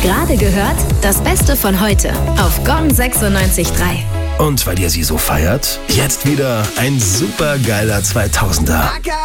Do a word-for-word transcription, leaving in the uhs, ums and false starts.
Gerade gehört, das Beste von heute auf Gong sechsundneunzig Komma drei. Und weil ihr sie so feiert, jetzt wieder ein super geiler zweitausender.